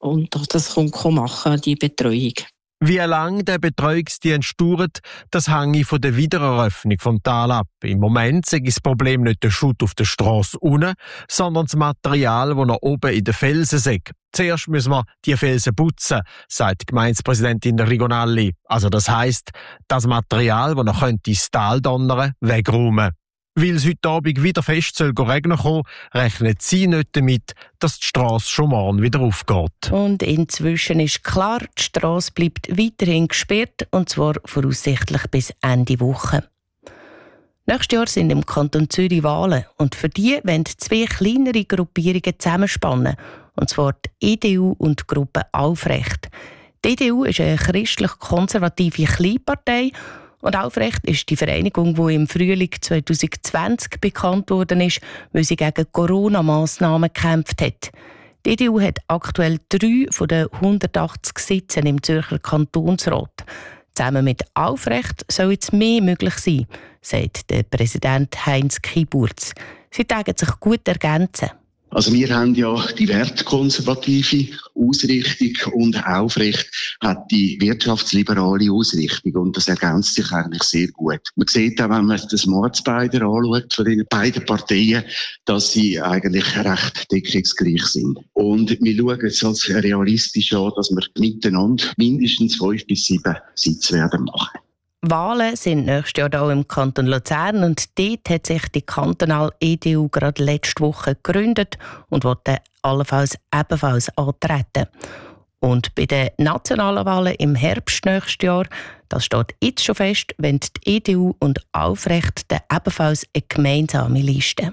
und das kommt machen, die Betreuung. Wie lange der Betreuungsdienst dauert, das hängt von der Wiedereröffnung vom Tal ab. Im Moment ist das Problem nicht der Schutt auf der Strasse unten, sondern das Material, das noch oben in den Felsen ist. Zuerst müssen wir die Felsen putzen, sagt die Gemeindepräsidentin Rigonalli. Also das heisst, das Material, das noch ins Tal donnern, wegräumen. Weil es heute Abend wieder fest soll regnen kommen, rechnet sie nicht damit, dass die Strasse schon morgen wieder aufgeht. Und inzwischen ist klar, die Strasse bleibt weiterhin gesperrt, und zwar voraussichtlich bis Ende Woche. Nächstes Jahr sind im Kanton Zürich Wahlen, und für die wollen 2 kleinere Gruppierungen zusammenspannen, und zwar die EDU und die Gruppe Aufrecht. Die EDU ist eine christlich-konservative Kleinpartei, und Aufrecht ist die Vereinigung, die im Frühling 2020 bekannt worden ist, weil sie gegen Corona-Massnahmen gekämpft hat. Die EDU hat aktuell 3 von den 180 Sitzen im Zürcher Kantonsrat. Zusammen mit Aufrecht soll jetzt mehr möglich sein, sagt der Präsident Heinz Kiburz. Sie tagen sich gut ergänzen. Also wir haben ja die wertkonservative Ausrichtung und Aufrecht hat die wirtschaftsliberale Ausrichtung, und das ergänzt sich eigentlich sehr gut. Man sieht auch, wenn man das Mordsbeider anschaut von den beiden Parteien, dass sie eigentlich recht deckungsgleich sind. Und wir schauen jetzt als realistisch an, dass wir miteinander mindestens 5 bis 7 Sitze werden machen. Wahlen sind nächstes Jahr hier im Kanton Luzern, und dort hat sich die kantonale EDU gerade letzte Woche gegründet und will allenfalls ebenfalls antreten. Und bei den nationalen Wahlen im Herbst nächstes Jahr, das steht jetzt schon fest, wenn die EDU und Aufrecht ebenfalls eine gemeinsame Liste.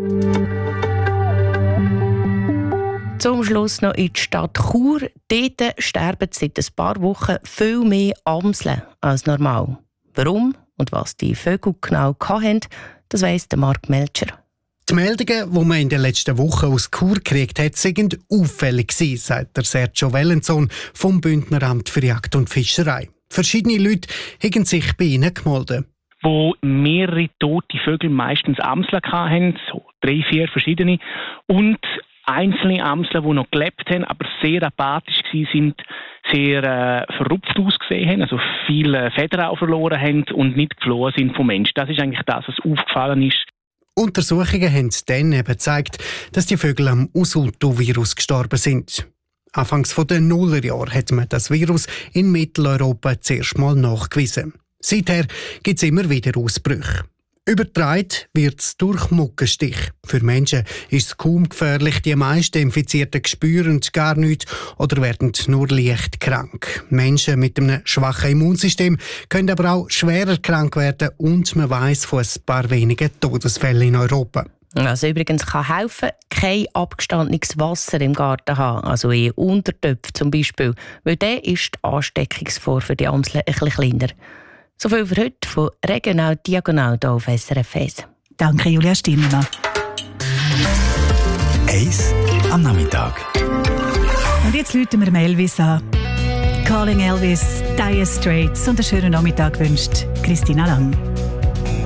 Zum Schluss noch in die Stadt Chur. Dort sterben seit ein paar Wochen viel mehr Amseln als normal. Warum und was die Vögel genau hatten, das weiss Marc Melcher. Die Meldungen, die man in den letzten Wochen aus Chur gekriegt hat, sind auffällig gewesen, sagt der Sergio Wellenson vom Bündneramt für Jagd und Fischerei. Verschiedene Leute haben sich bei ihnen gemeldet. Wo mehrere tote Vögel, meistens Amseln, hatten, so 3, 4 verschiedene, und einzelne Amseln, die noch gelebt haben, aber sehr apathisch waren, sehr verrupft ausgesehen haben, also viele Federn auch verloren haben und nicht geflohen sind vom Menschen. Das ist eigentlich das, was aufgefallen ist. Untersuchungen haben dann eben gezeigt, dass die Vögel am Usultu-Virus gestorben sind. Anfangs der Nullerjahre hat man das Virus in Mitteleuropa zuerst mal nachgewiesen. Seither gibt es immer wieder Ausbrüche. Übertragen wird es durch Mückenstich. Für Menschen ist es kaum gefährlich. Die meisten Infizierten spüren gar nichts oder werden nur leicht krank. Menschen mit einem schwachen Immunsystem können aber auch schwerer krank werden, und man weiss von ein paar wenigen Todesfällen in Europa. Also übrigens kann helfen, kein abgestandenes Wasser im Garten haben, also in Untertöpfen zum Beispiel, weil dann ist die Ansteckungsgefahr für die Amseln ein bisschen kleiner. So viel für heute von Regional Diagonal hier auf SRF 1. Danke, Julia Stimmer. 1 am Nachmittag. Und jetzt rufen wir Elvis an. Calling Elvis, Dire Straits, und einen schönen Nachmittag wünscht Christina Lang.